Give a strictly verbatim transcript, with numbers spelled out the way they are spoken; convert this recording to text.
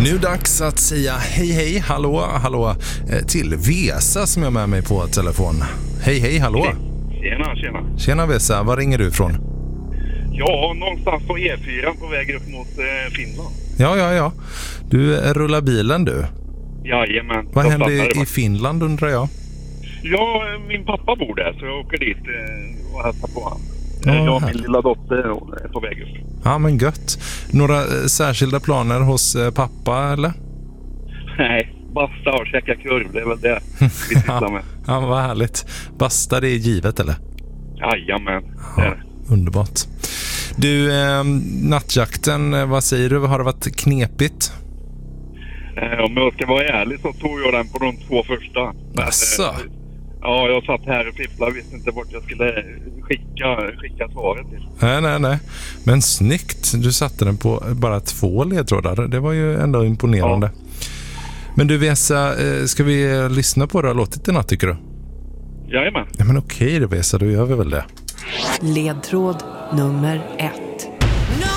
Nu dags att säga hej hej, hallå, hallå till Vesa som jag med mig på telefon. Hej hej, hallå. Tjena, tjena. Tjena Vesa, var ringer du ifrån? Ja, någonstans på E fyra på väg upp mot eh, Finland. Ja, ja, ja. Du rullar bilen du. Jajamän. Vad händer i Finland undrar jag? Ja, min pappa bor där så jag åker dit eh, och hälsar på honom. Ja, jag och här. min lilla dotter är på väg upp. Ja, men gött. Några eh, särskilda planer hos eh, pappa eller? Nej, basta och käka kurv, det är väl det vi sysslar med. Ja, vad härligt. Basta, det är givet eller? Jajamän, det är det. Underbart. Du, eh, nattjakten, eh, vad säger du? Har det varit knepigt? Eh, om jag ska vara ärlig så tog jag den på de två första. Men, Asså? eh, ja, jag satt här och fifflade, visste inte vart jag skulle skicka, skicka svaret till. Nej, nej, nej. Men snyggt. Du satte den på bara två ledtrådar. Det var ju ändå imponerande. Ja. Men du Vesa, eh, ska vi lyssna på det här låtet i natt tycker du? Jajamän. Ja, men okej det Vesa, då gör vi väl det. Ledtråd nummer ett.